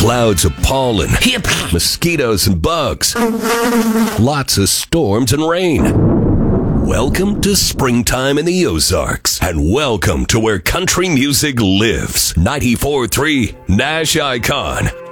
Clouds of pollen, mosquitoes and bugs, lots of storms and rain. Welcome to springtime in the Ozarks, and welcome to where country music lives. 94.3 Nash Icon.